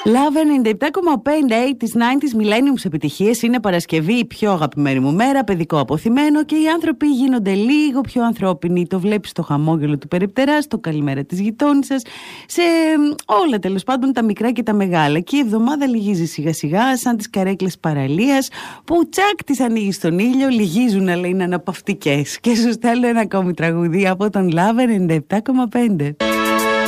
Love 97,5 80s, 90s, millenniums επιτυχίες. Είναι Παρασκευή, η πιο αγαπημένη μου μέρα, παιδικό αποθυμένο και οι άνθρωποι γίνονται λίγο πιο ανθρώπινοι. Το βλέπεις στο χαμόγελο του περιπτερά, στο καλημέρα της γειτόνισσας, σε όλα τέλος πάντων τα μικρά και τα μεγάλα. Και η εβδομάδα λυγίζει σιγά σιγά, σαν τις καρέκλες παραλίας που τσακ τις ανοίγεις στον ήλιο, λυγίζουν αλλά είναι αναπαυτικές. Και σου στέλνω ένα ακόμη τραγούδι από τον Love 97,5.